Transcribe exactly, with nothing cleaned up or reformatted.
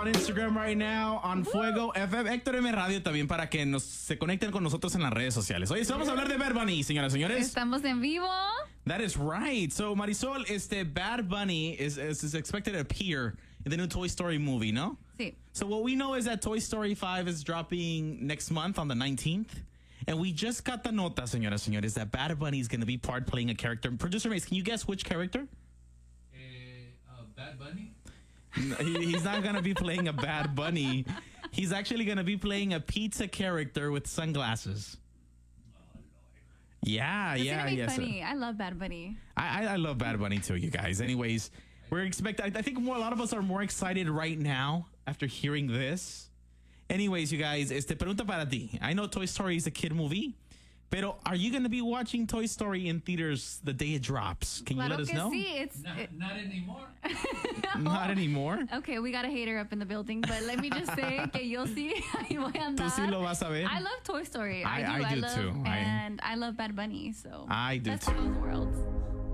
Instagram right now, on Fuego F M, Héctor M Radio también para que nos se conecten con nosotros en las redes sociales. Oye, vamos a hablar de Bad Bunny, señoras y señores. Estamos en vivo. That is right. So, Marisol, este Bad Bunny is, is, is expected to appear in the new Toy Story movie, no? Sí. So what we know is that Toy Story five is dropping next month on the nineteenth. And we just got the nota, señoras y señores, that Bad Bunny is going to be part playing a character. Producer Mace, can you guess which character? Eh, uh, Bad Bunny? he, he's not going to be playing a Bad Bunny. He's actually going to be playing a pizza character with sunglasses. Yeah, It's yeah, gonna be yes. funny. I love Bad Bunny. I, I love Bad Bunny too, you guys. Anyways, we're expecting. I think more. A lot of us are more excited right now after hearing this. Anyways, you guys, este pregunta para ti. I know Toy Story is a kid movie, pero are you going to be watching Toy Story in theaters the day it drops? Can Claro you let us que know? sí. It's Not, it, not anymore. Not anymore. okay. We got a hater up in the building, but let me just say que yo sí ahí voy a Tú andar. sí lo vas a ver. I love Toy Story. I- I, do. I do love, too. I- And I, love Bad Bunny. So I do that's too. both worlds.